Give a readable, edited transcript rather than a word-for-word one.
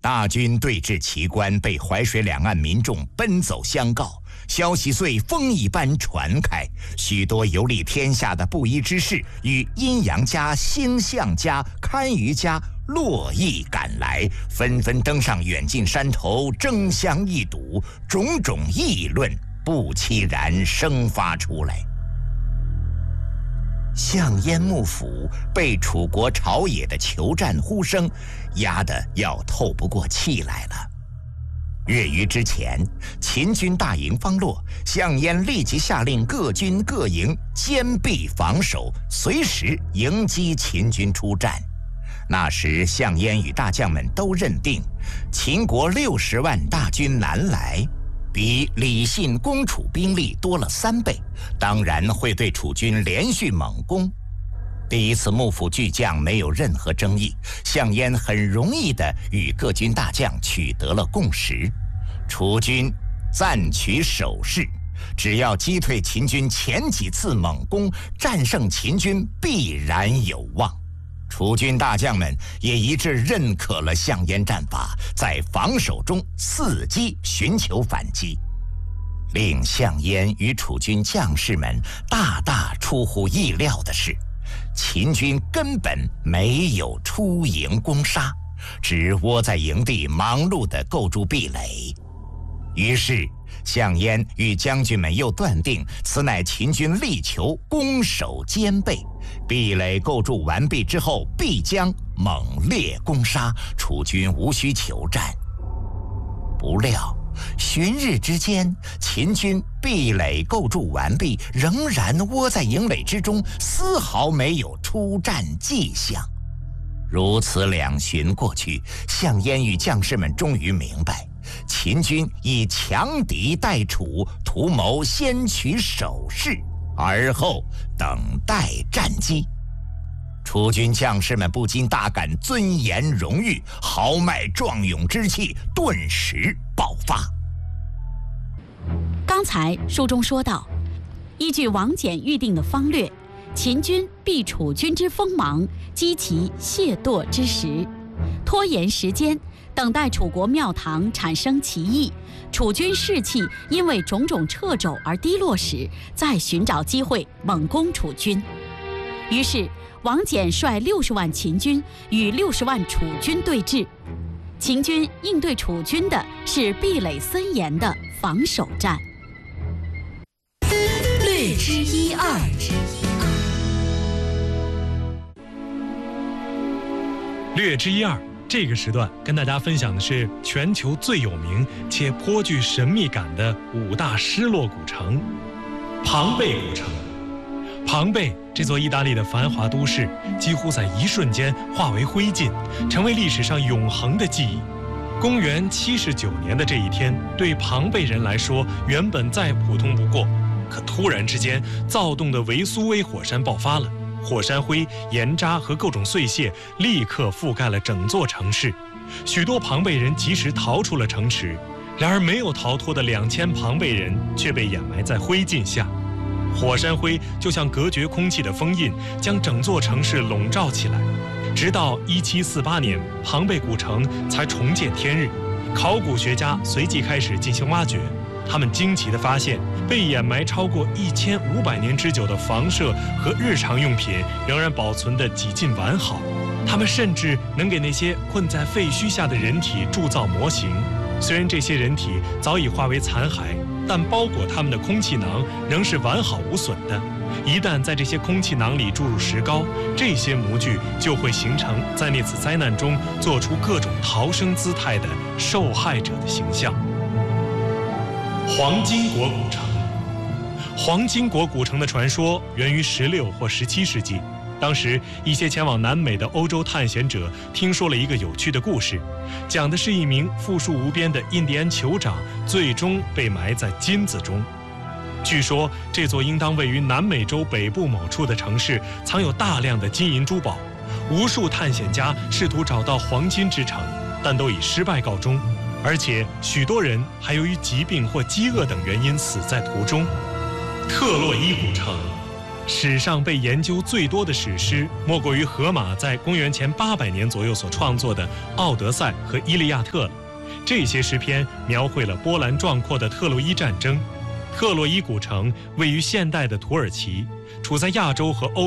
大军对峙奇关，被淮水两岸民众奔走相告，消息遂风一般传开。许多游历天下的布衣之士与阴阳家、星象家、堪舆家络绎赶来，纷纷登上远近山头，争相一睹，种种议论不期然生发出来。项燕幕府被楚国朝野的求战呼声压得要透不过气来了。月余之前，秦军大营方落，项燕立即下令各军各营坚壁防守，随时迎击秦军出战。那时项燕与大将们都认定，秦国60万大军南来，比李信攻楚兵力多了3倍，当然会对楚军连续猛攻。第一次幕府巨将没有任何争议，项燕很容易地与各军大将取得了共识。楚军暂取守势，只要击退秦军前几次猛攻，战胜秦军必然有望。楚军大将们也一致认可了项燕战法，在防守中伺机寻求反击。令项燕与楚军将士们大大出乎意料的是，秦军根本没有出营攻杀，只窝在营地忙碌地构筑壁垒。于是项燕与将军们又断定，此乃秦军力求攻守兼备，壁垒构筑完毕之后，必将猛烈攻杀，楚军无需求战。不料旬日之间，秦军壁垒构筑完毕，仍然窝在营垒之中，丝毫没有出战迹象。如此2旬过去，项燕与将士们终于明白，秦军以强敌待楚，图谋先取守势，而后等待战机。楚军将士们不禁大感尊严荣誉，豪迈壮勇之气顿时爆发。 刚才书中说到，依据王翦预定的方略，秦军避楚军之锋芒，击其懈惰之时，拖延时间，等待楚国庙堂产生起义，楚军士气因为种种掣肘而低落时，再寻找机会猛攻楚军。于是王翦率60万秦军与60万楚军对峙，秦军应对楚军的是壁垒森严的防守战。 略知一二。 略知一二，这个时段跟大家分享的是全球最有名且颇具神秘感的5大失落古城——庞贝古城。庞贝这座意大利的繁华都市，几乎在一瞬间化为灰烬，成为历史上永恒的记忆。公元79年的这一天，对庞贝人来说原本再普通不过，可突然之间，躁动的维苏威火山爆发了。火山灰、岩渣和各种碎屑立刻覆盖了整座城市，许多庞贝人及时逃出了城池，然而没有逃脱的2000庞贝人却被掩埋在灰烬下。火山灰就像隔绝空气的封印，将整座城市笼罩起来。直到1748年，庞贝古城才重见天日。考古学家随即开始进行挖掘，他们惊奇地发现，被掩埋超过1500年之久的房舍和日常用品仍然保存得几近完好。他们甚至能给那些困在废墟下的人体铸造模型。虽然这些人体早已化为残骸，但包裹他们的空气囊仍是完好无损的。一旦在这些空气囊里注入石膏，这些模具就会形成在那次灾难中做出各种逃生姿态的受害者的形象。黄金国古城。黄金国古城的传说源于16或17世纪。当时一些前往南美的欧洲探险者听说了一个有趣的故事，讲的是一名富庶无边的印第安酋长最终被埋在金子中。据说这座应当位于南美洲北部某处的城市藏有大量的金银珠宝，无数探险家试图找到黄金之城，但都以失败告终，而且许多人还由于疾病或饥饿等原因死在途中。特洛伊古城。 史上被研究最多的史诗，莫过于荷马在公元前800年左右所创作的《奥德赛》和《伊利亚特》了。这些诗篇描绘了波澜壮阔的特洛伊战争。特洛伊古城位于现代的土耳其，处在亚洲和欧